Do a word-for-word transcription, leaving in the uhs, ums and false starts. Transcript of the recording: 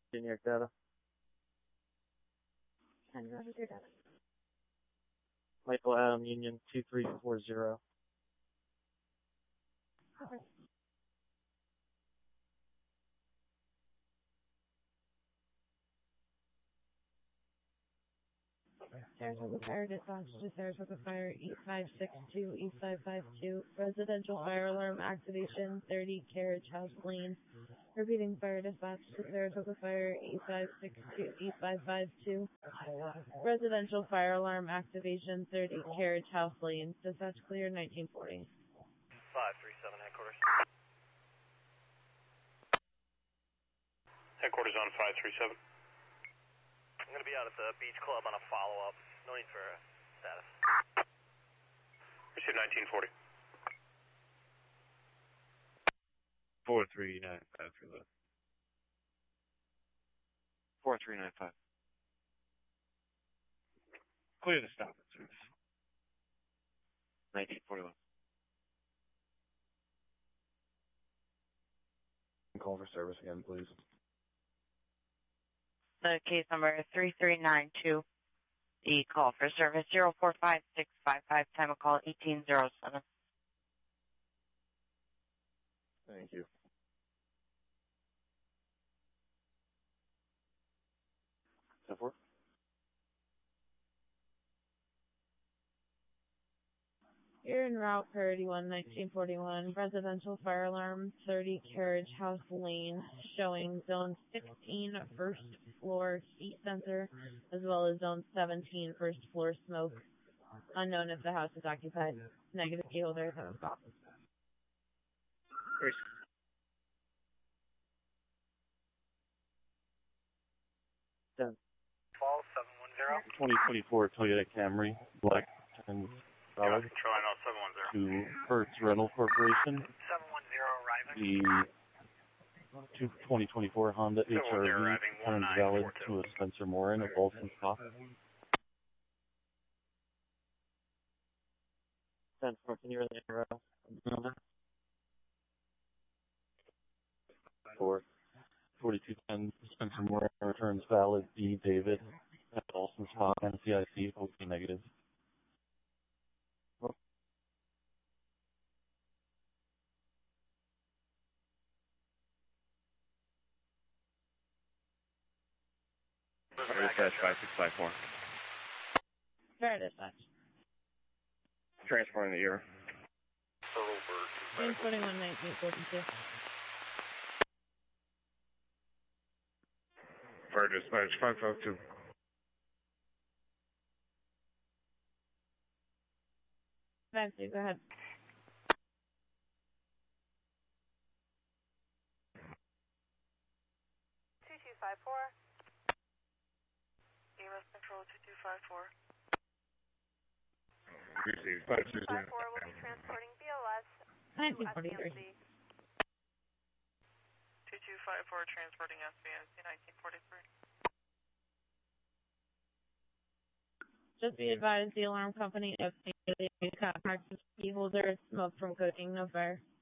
Generic data. And what is your data? Michael Adam Union two three four zero. Okay. Saratoga Fire Dispatch to Saratoga Fire eight five six two, eight five five two. Residential fire alarm activation thirty Carriage House Lane. Repeating fire dispatch to Saratoga Fire eight five six two, eight five five two. Residential fire alarm activation thirty Carriage House Lane. Dispatch clear nineteen forty. five three seven headquarters. Headquarters on five three seven. I'm going to be out at the beach club on a follow-up. No need for a status. Receive nineteen forty. four three nine five for the. four three nine five. Clear the stop at service. nineteen forty-one. Call for service again, please. The case number three three nine two. The call for service zero four five six five five. Time of call eighteen oh seven. Thank you. ten four. You're en route for eighty-one nineteen forty-one. Residential fire alarm thirty Carriage House Lane, showing zone sixteen first floor heat sensor, as well as zone seventeen first floor smoke. Unknown if the house is occupied. Negative key holder. Have a stop. Ten. twelve seven one zero. twenty twenty-four Toyota Camry, black and solid, Control, I know seven one zero. to Hertz Rental Corporation. seven one zero arriving. The two twenty twenty-four Honda H R V arriving, turns valid to a Spencer Morin of Bolton Stock. ten four, can you relay your uh, number? For forty-two ten Spencer Morin returns valid D David at Olson Stock N C I C O P negative. Dispatch five six five four. Fire dispatch. Transporting the ear. June twenty-one nineteen forty-two. Fire dispatch five five two. Five two, go ahead. two two five four. E M S Control two two five four. Received five two five four will be transporting B L S nineteen to forty-three. S B M C. two two five four transporting S B M C nineteen forty-three. Just be advised, the alarm company obtained the contacts with key holder, smoke from cooking, no fire.